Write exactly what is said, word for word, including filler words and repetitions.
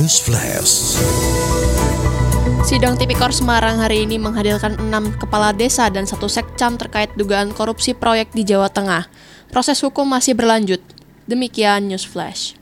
News Flash. Sidang Tipikor Semarang hari ini menghadirkan enam kepala desa dan satu sekcam terkait dugaan korupsi proyek di Jawa Tengah. Proses hukum masih berlanjut. Demikian News Flash.